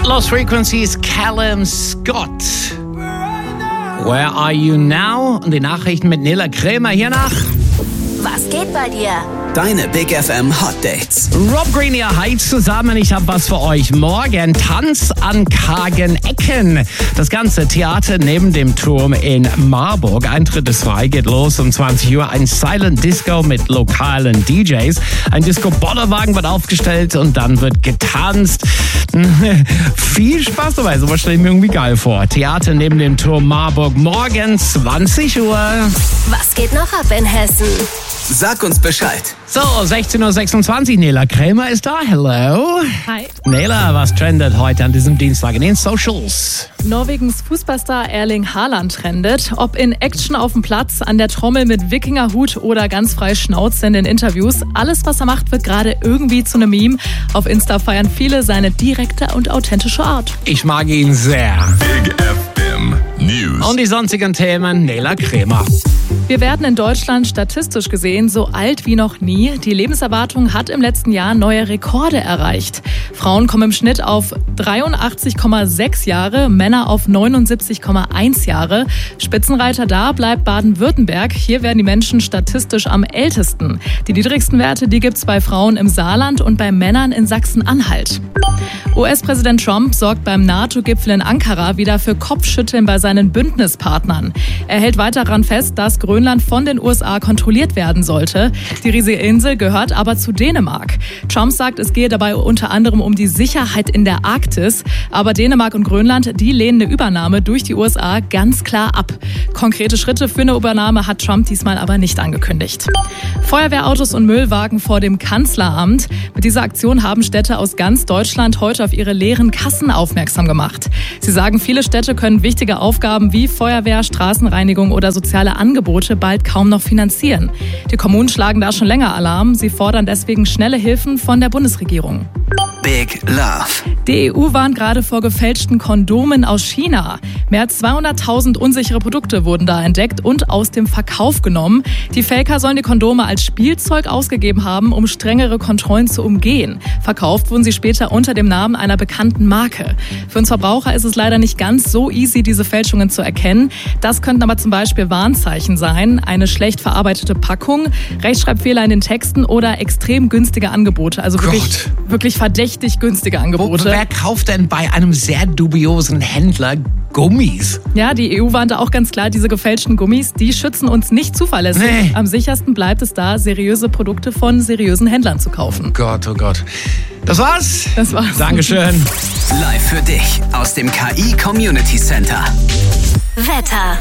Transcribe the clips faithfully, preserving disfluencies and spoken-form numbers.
Lost Frequencies, Callum Scott. Where are you now? Und die Nachrichten mit Nela Krämer hier nach. Was geht bei dir? Deine Big F M Hot Dates. Rob Green, ihr Hi zusammen. Ich habe was für euch. Morgen Tanz an kargen Ecken. Das ganze Theater neben dem Turm in Marburg. Eintritt ist frei, geht los um zwanzig Uhr. Ein Silent Disco mit lokalen D Js. Ein Disco-Bollerwagen wird aufgestellt und dann wird getanzt. Viel Spaß dabei, sowas stelle ich mir irgendwie geil vor. Theater neben dem Turm Marburg, morgen zwanzig Uhr. Was geht noch ab in Hessen? Sag uns Bescheid. So, sechzehn Uhr sechsundzwanzig, Nela Krämer ist da. Hello. Hi. Nela, was trendet heute an diesem Dienstag in den Socials? Norwegens Fußballstar Erling Haaland trendet. Ob in Action auf dem Platz, an der Trommel mit Wikingerhut oder ganz frei Schnauze in den Interviews. Alles, was er macht, wird gerade irgendwie zu einem Meme. Auf Insta feiern viele seine direkte und authentische Art. Ich mag ihn sehr. Big F M News. Und die sonstigen Themen, Nela Krämer. Wir werden in Deutschland statistisch gesehen so alt wie noch nie. Die Lebenserwartung hat im letzten Jahr neue Rekorde erreicht. Frauen kommen im Schnitt auf dreiundachtzig Komma sechs Jahre, Männer auf neunundsiebzig Komma eins Jahre. Spitzenreiter da bleibt Baden-Württemberg. Hier werden die Menschen statistisch am ältesten. Die niedrigsten Werte, die gibt's bei Frauen im Saarland und bei Männern in Sachsen-Anhalt. U S-Präsident Trump sorgt beim NATO-Gipfel in Ankara wieder für Kopfschütteln bei seinen Bündnispartnern. Er hält weiter daran fest, dass Grönland von den U S A kontrolliert werden sollte. Die riesige Insel gehört aber zu Dänemark. Trump sagt, es gehe dabei unter anderem um die Sicherheit in der Arktis. Aber Dänemark und Grönland, die lehnen eine Übernahme durch die U S A ganz klar ab. Konkrete Schritte für eine Übernahme hat Trump diesmal aber nicht angekündigt. Feuerwehrautos und Müllwagen vor dem Kanzleramt. Mit dieser Aktion haben Städte aus ganz Deutschland heute auf ihre leeren Kassen aufmerksam gemacht. Sie sagen, viele Städte können wichtige Aufgaben wie Feuerwehr, Straßenreinigung oder soziale Angebote bald kaum noch finanzieren. Die Kommunen schlagen da schon länger Alarm. Sie fordern deswegen schnelle Hilfen von der Bundesregierung. Big Love. Die E U warnt gerade vor gefälschten Kondomen aus China. Mehr als zweihunderttausend unsichere Produkte wurden da entdeckt und aus dem Verkauf genommen. Die Faker sollen die Kondome als Spielzeug ausgegeben haben, um strengere Kontrollen zu umgehen. Verkauft wurden sie später unter dem Namen einer bekannten Marke. Für uns Verbraucher ist es leider nicht ganz so easy, diese Fälschungen zu erkennen. Das könnten aber zum Beispiel Warnzeichen sein, eine schlecht verarbeitete Packung, Rechtschreibfehler in den Texten oder extrem günstige Angebote. Also wirklich, wirklich verdächtig günstige Angebote. Wo, wer kauft denn bei einem sehr dubiosen Händler Gummis? Ja, die E U warnte auch ganz klar, diese gefälschten Gummis, die schützen uns nicht zuverlässig. Nee. Am sichersten bleibt es da, seriöse Produkte von seriösen Händlern zu kaufen. Oh Gott, oh Gott. Das war's. Das war's. Dankeschön. Live für dich aus dem K I Community Center. Wetter.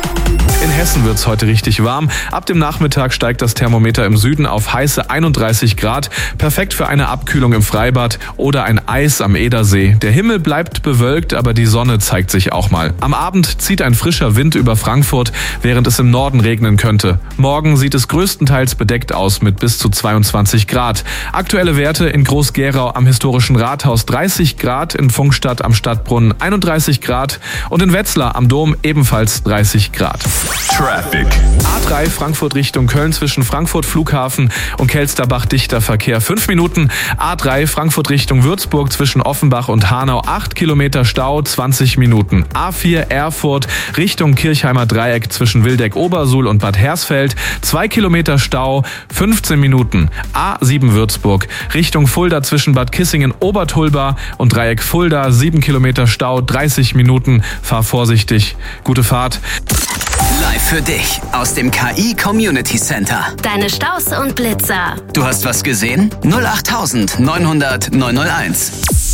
In Hessen wird's heute richtig warm. Ab dem Nachmittag steigt das Thermometer im Süden auf heiße einunddreißig Grad. Perfekt für eine Abkühlung im Freibad oder ein Eis am Edersee. Der Himmel bleibt bewölkt, aber die Sonne zeigt sich auch mal. Am Abend zieht ein frischer Wind über Frankfurt, während es im Norden regnen könnte. Morgen sieht es größtenteils bedeckt aus mit bis zu zweiundzwanzig Grad. Aktuelle Werte in Groß-Gerau am historischen Rathaus dreißig Grad, in Funkstadt am Stadtbrunnen einunddreißig Grad und in Wetzlar am Dom ebenfalls dreißig Grad. Traffic. A drei Frankfurt Richtung Köln zwischen Frankfurt Flughafen und Kelsterbach dichter Verkehr fünf Minuten. A drei Frankfurt Richtung Würzburg zwischen Offenbach und Hanau acht Kilometer Stau zwanzig Minuten. A vier Erfurt Richtung Kirchheimer Dreieck zwischen Wildeck-Obersuhl und Bad Hersfeld zwei Kilometer Stau fünfzehn Minuten. A sieben Würzburg Richtung Fulda zwischen Bad Kissingen-Obertulba und Dreieck Fulda sieben Kilometer Stau dreißig Minuten. Fahr vorsichtig. Gute Fahrt. Live für dich aus dem K I Community Center. Deine Staus und Blitzer. Du hast was gesehen? null acht neunhundert neunhunderт neunhunderteins.